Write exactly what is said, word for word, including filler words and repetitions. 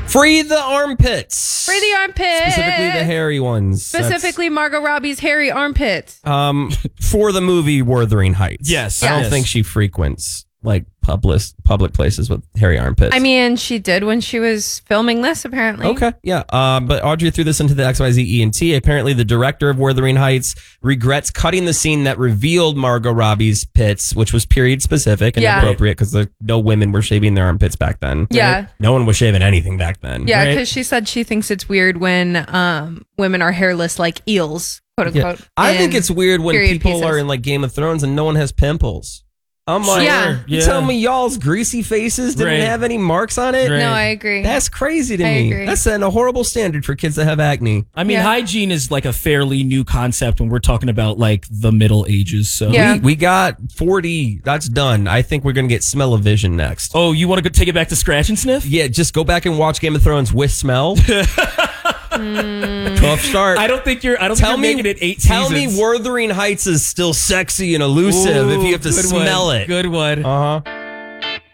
Free the armpits. Free the armpits. Specifically the hairy ones. Specifically That's, Margot Robbie's hairy armpits. Um, for the movie Wuthering Heights. Yes. I don't yes. think she frequents like public public places with hairy armpits. I mean, she did when she was filming this, apparently. Okay, yeah. Uh, but Audrey threw this into the X Y Z E and T. Apparently, the director of Wuthering Heights regrets cutting the scene that revealed Margot Robbie's pits, which was period specific and yeah. appropriate because no women were shaving their armpits back then. Yeah. Right? No one was shaving anything back then. Yeah, because right? she said she thinks it's weird when um, women are hairless like eels, quote unquote. Yeah. I think it's weird when people pieces. are in like Game of Thrones and no one has pimples. I'm like, yeah. you yeah. tell me y'all's greasy faces didn't right. have any marks on it? Right. No, I agree. That's crazy to I me. agree. That's setting a horrible standard for kids that have acne. I mean, Yeah. hygiene is like a fairly new concept when we're talking about like the Middle Ages. So Yeah. We, we got forty. That's done. I think we're going to get Smell-O-Vision next. Oh, you want to take it back to Scratch and Sniff? Yeah, just go back and watch Game of Thrones with smell. Tough start. I don't think you're. I don't tell think me, you're making it eight Tell seasons. me, Wuthering Heights is still sexy and elusive Ooh, if you have to good smell one. it. Good one. Uh huh.